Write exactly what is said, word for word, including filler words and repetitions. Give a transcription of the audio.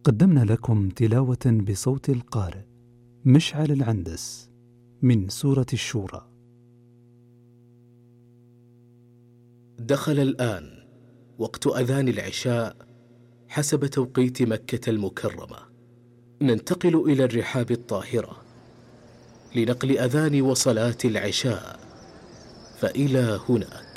قدمنا لكم تلاوة بصوت القارئ مشعل العندس من سورة الشورى. دخل الآن وقت أذان العشاء حسب توقيت مكة المكرمة. ننتقل إلى الرحاب الطاهرة لنقل أذان وصلاة العشاء، فإلى هناك.